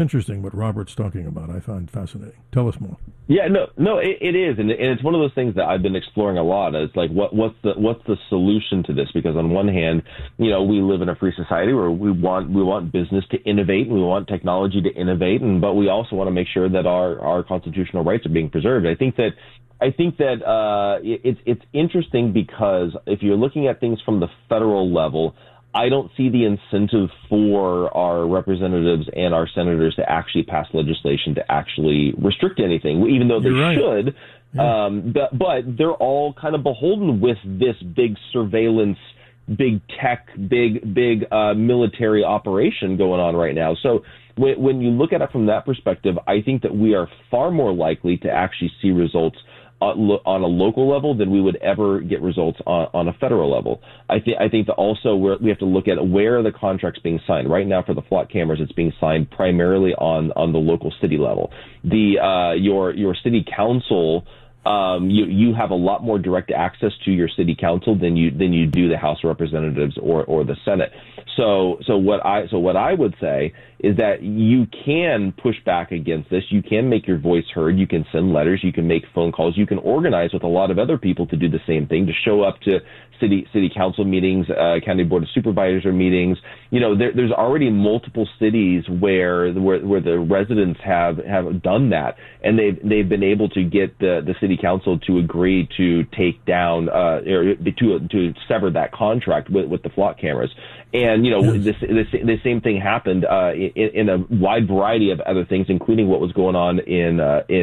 Interesting what Robert's talking about. I find fascinating. Tell us more. Yeah, no, it is, and it's one of those things that I've been exploring a lot. It's like, what's the solution to this? Because on one hand, we live in a free society where we want business to innovate, and we want technology to innovate, but we also want to make sure that our constitutional rights are being preserved. I think that it's interesting because if you're looking at things from the federal level, I don't see the incentive for our representatives and our senators to actually pass legislation to actually restrict anything, even though they should. Yeah. But they're all kind of beholden with this big surveillance, big tech, big military operation going on right now. So when you look at it from that perspective, I think that we are far more likely to actually see results on a local level than we would ever get results on a federal level. I think that also we have to look at where are the contracts being signed. Right now for the flock cameras, it's being signed primarily on the local city level. Your city council, you have a lot more direct access to your city council than you do the House of Representatives or the Senate. So what I would say is that you can push back against this. You can make your voice heard. You can send letters. You can make phone calls. You can organize with a lot of other people to do the same thing, to show up to city council meetings, county board of supervisor meetings. There's already multiple cities where the residents have done that, and they've been able to get the city council to agree to take down or to sever that contract with the flock cameras. And the same thing happened in a wide variety of other things, including what was going on in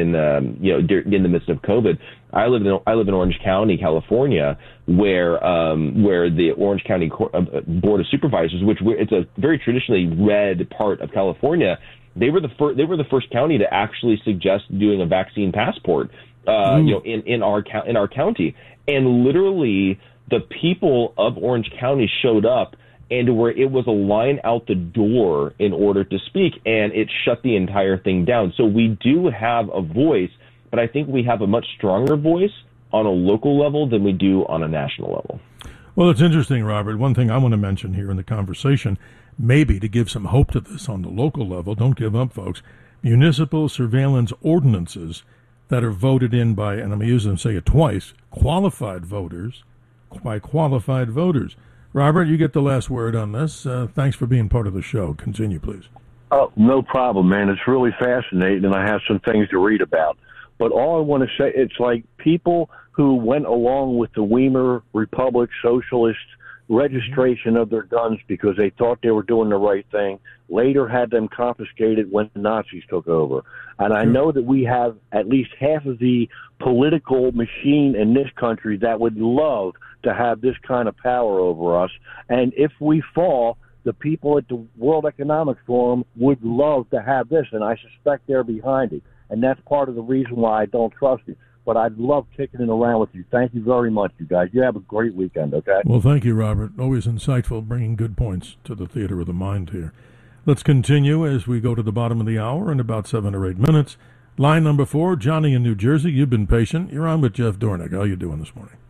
the midst of COVID. I live in Orange County, California, where the Orange County Board of Supervisors, it's a very traditionally red part of California, they were the first county to actually suggest doing a vaccine passport, in our county, and literally the people of Orange County showed up, and where it was a line out the door in order to speak, and it shut the entire thing down. So we do have a voice, but I think we have a much stronger voice on a local level than we do on a national level. Well, it's interesting, Robert. One thing I want to mention here in the conversation, maybe to give some hope to this on the local level, don't give up, folks, municipal surveillance ordinances that are voted in by, and I'm going to use them, say it twice, qualified voters, by qualified voters. Robert, you get the last word on this. Thanks for being part of the show. Continue, please. Oh, no problem, man. It's really fascinating, and I have some things to read about. But all I want to say, it's like people who went along with the Weimar Republic Socialist registration of their guns because they thought they were doing the right thing, later had them confiscated when the Nazis took over. And I know that we have at least half of the political machine in this country that would love to have this kind of power over us. And if we fall, the people at the World Economic Forum would love to have this, and I suspect they're behind it. And that's part of the reason why I don't trust it. But I'd love kicking it around with you. Thank you very much, you guys. You have a great weekend, okay? Well, thank you, Robert. Always insightful, bringing good points to the theater of the mind here. Let's continue as we go to the bottom of the hour in about 7 or 8 minutes. Line number 4, Johnny in New Jersey. You've been patient. You're on with Jeff Dornick. How you doing this morning?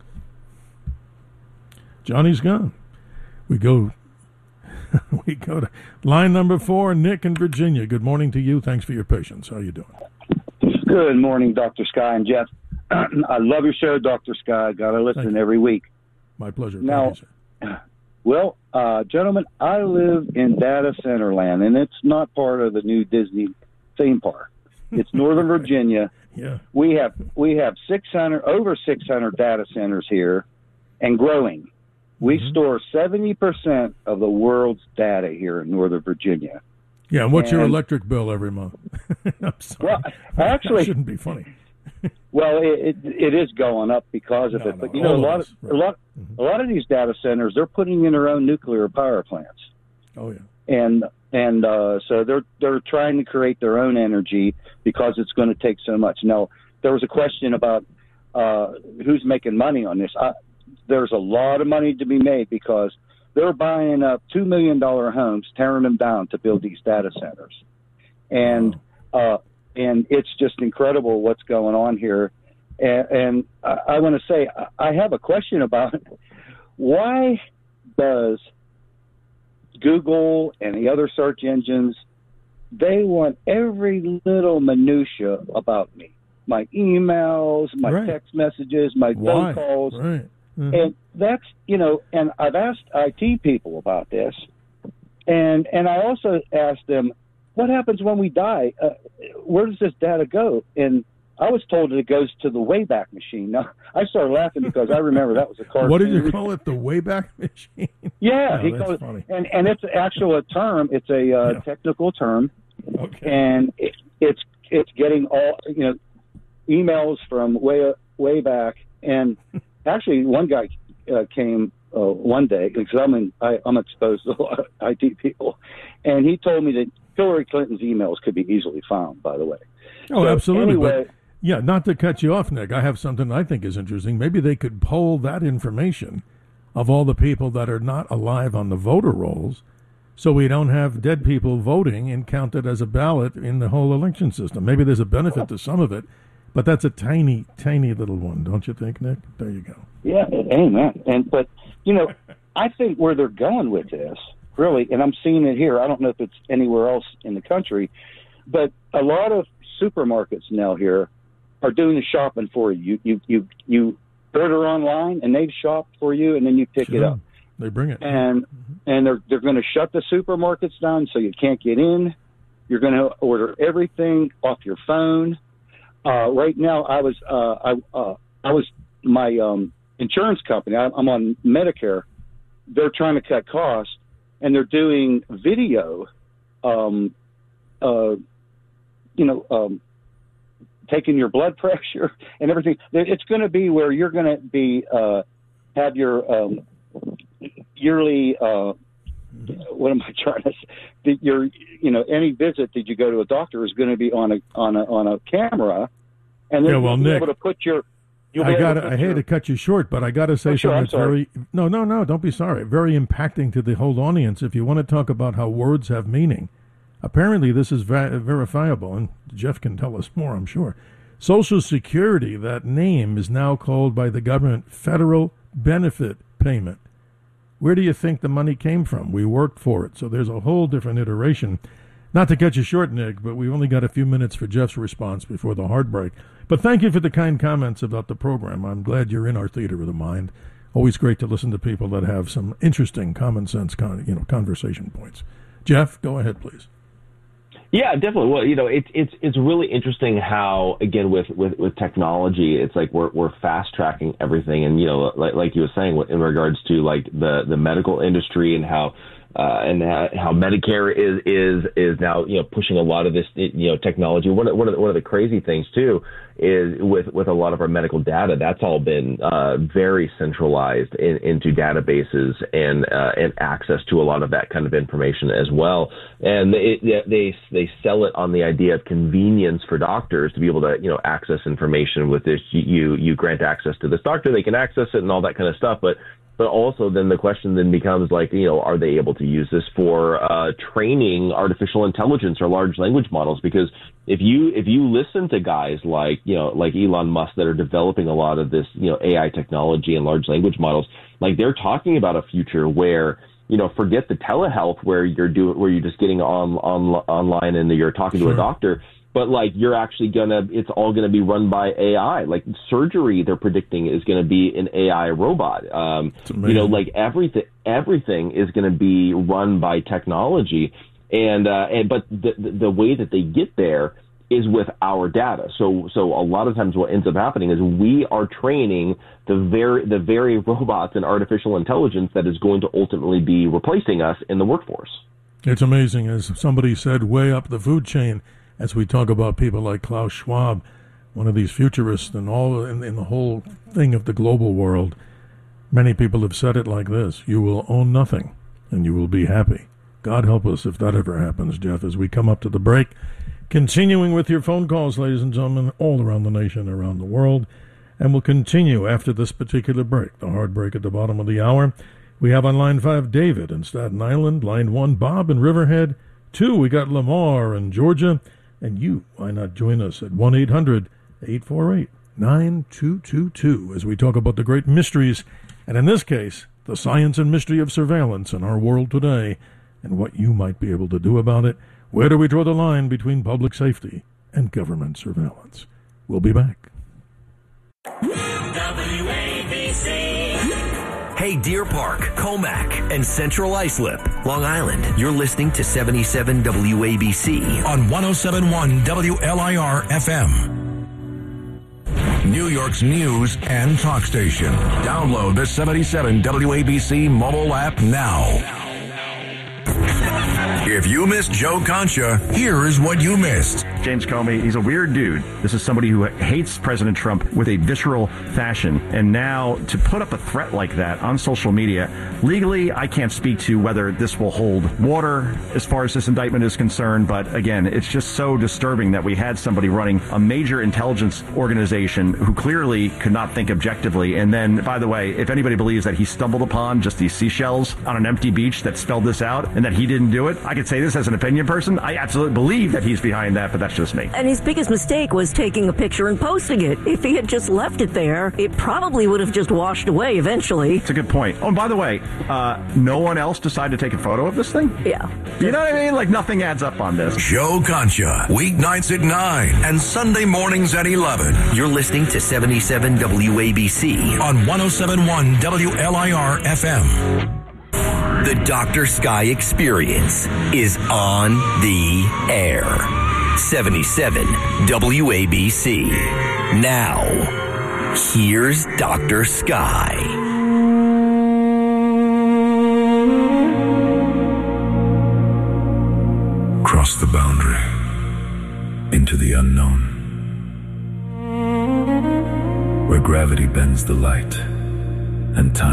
Johnny's gone. We go to line number 4, Nick in Virginia. Good morning to you. Thanks for your patience. How you doing? Good morning, Dr. Sky and Jeff. I love your show, Dr. Sky. Got to listen every week. My pleasure. Now, thank you, sir. Well, gentlemen, I live in data center land, and it's not part of the new Disney theme park. It's Northern Virginia. Yeah. We have over 600 data centers here, and growing. We store 70% of the world's data here in Northern Virginia. Yeah, and what's your electric bill every month? I'm sorry. Well, actually, that shouldn't be funny. Well, it is going up because of it. But a lot of these data centers, they're putting in their own nuclear power plants. Oh yeah. And so they're trying to create their own energy because it's going to take so much. Now, there was a question about who's making money on this. There's a lot of money to be made because they're buying up $2 million homes, tearing them down to build these data centers. And it's just incredible what's going on here. And I want to say, I have a question about why does Google and the other search engines they want every little minutia about me. My emails, my text messages, my phone calls. Right. Mm-hmm. And that's, and I've asked IT people about this. And I also asked them, what happens when we die? Where does this data go? And I was told that it goes to the Wayback Machine. Now, I started laughing because I remember that was a cartoon. What did you call it, the Wayback Machine? Yeah, Oh, he that's called funny. it, and it's actually a term. It's a technical term, and it's getting all emails from way back. And actually, one guy came one day because I'm exposed to a lot of IT people, and he told me that Hillary Clinton's emails could be easily found. By the way. Oh, So, absolutely. anyway, Yeah, not to cut you off, Nick. I have something I think is interesting. Maybe they could poll that information of all the people that are not alive on the voter rolls, so we don't have dead people voting and counted as a ballot in the whole election system. Maybe there's a benefit to some of it, but that's a tiny, tiny little one, don't you think, Nick? There you go. Yeah, amen. But I think where they're going with this, really, and I'm seeing it here. I don't know if it's anywhere else in the country, but a lot of supermarkets now here are doing the shopping for you. You order online and they shop for you, and then you pick it up. They bring it, and they're going to shut the supermarkets down so you can't get in. You're going to order everything off your phone. Right now, I was my insurance company. I'm on Medicare. They're trying to cut costs, and they're doing video. Taking your blood pressure and everything. It's going to be where you're going to be have your yearly. What am I trying to say? Your any visit that you go to a doctor is going to be on a camera, and then you'll be Nick, able to put your. I hate to cut you short, but I got to say something that's very no, don't be sorry. Very impacting to the whole audience. If you want to talk about how words have meaning. Apparently, this is verifiable, and Jeff can tell us more, I'm sure. Social Security, that name, is now called by the government federal benefit payment. Where do you think the money came from? We worked for it, so there's a whole different iteration. Not to cut you short, Nick, but we've only got a few minutes for Jeff's response before the hard break. But thank you for the kind comments about the program. I'm glad you're in our theater of the mind. Always great to listen to people that have some interesting common sense conversation points. Jeff, go ahead, please. Yeah, definitely. Well, it's really interesting how, again, with technology, it's like we're fast tracking everything, and like you were saying, in regards to like the medical industry and how Medicare is now pushing a lot of this technology. One of the crazy things too is with a lot of our medical data, that's all been very centralized into databases and access to a lot of that kind of information as well. And they sell it on the idea of convenience for doctors to be able to access information with this. You grant access to this doctor, they can access it and all that kind of stuff, but also then the question then becomes like, are they able to use this for training artificial intelligence or large language models? Because if you listen to guys like Elon Musk that are developing a lot of this, AI technology and large language models, like they're talking about a future where, forget the telehealth where you're just getting online and you're talking to a doctor. But like you're actually it's all gonna be run by AI. Like surgery, they're predicting is gonna be an AI robot. Like everything is gonna be run by technology. But the way that they get there is with our data. So a lot of times what ends up happening is we are training the very robots and artificial intelligence that is going to ultimately be replacing us in the workforce. It's amazing, as somebody said, way up the food chain. As we talk about people like Klaus Schwab, one of these futurists, and all in the whole thing of the global world, many people have said it like this: you will own nothing, and you will be happy. God help us if that ever happens, Jeff, as we come up to the break. Continuing with your phone calls, ladies and gentlemen, all around the nation, around the world, and we'll continue after this particular break, the hard break at the bottom of the hour. We have on line 5 David in Staten Island, line 1 Bob in Riverhead, 2 we got Lamar in Georgia. And you, why not join us at 1-800-848-9222 as we talk about the great mysteries, and in this case, the science and mystery of surveillance in our world today, and what you might be able to do about it. Where do we draw the line between public safety and government surveillance? We'll be back. Hey, Deer Park, Comac, and Central Islip, Long Island. You're listening to 77 WABC on 107.1 WLIR FM. New York's news and talk station. Download the 77 WABC mobile app now. If you missed Joe Concha, here is what you missed. James Comey, he's a weird dude. This is somebody who hates President Trump with a visceral fashion. And now to put up a threat like that on social media, legally, I can't speak to whether this will hold water as far as this indictment is concerned. But again, it's just so disturbing that we had somebody running a major intelligence organization who clearly could not think objectively. And then, by the way, if anybody believes that he stumbled upon just these seashells on an empty beach that spelled this out and that he didn't do it, I could say this as an opinion person. I absolutely believe that he's behind that, but that's just me. And his biggest mistake was taking a picture and posting it. If he had just left it there, it probably would have just washed away eventually. It's a good point. Oh, and by the way, no one else decided to take a photo of this thing? Yeah. You know what I mean? Like, nothing adds up on this. Joe Concha, weeknights at 9 and Sunday mornings at 11. You're listening to 77 WABC on 107.1 WLIR FM. The Dr. Sky Experience is on the air. 77 WABC. Now, here's Dr. Sky. Cross the boundary into the unknown, where gravity bends the light and time